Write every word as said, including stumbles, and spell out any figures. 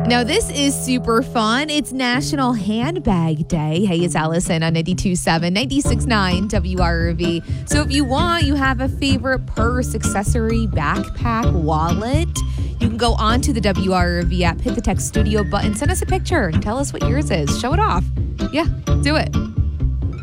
Now, this is super fun. It's National Handbag Day. Hey, it's Allison on ninety-two point seven, ninety-six point nine W R V. So if you want, you have a favorite purse, accessory, backpack, wallet, you can go onto the W R V app, hit the text studio button, send us a picture, and tell us what yours is. Show it off. Yeah, do it.